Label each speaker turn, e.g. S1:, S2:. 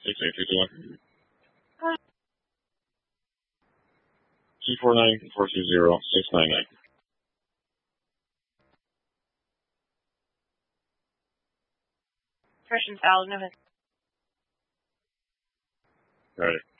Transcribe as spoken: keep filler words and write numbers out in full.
S1: six eight two two one. two four nine four two zero six nine nine.
S2: Questions valid, no hit.
S1: Got it.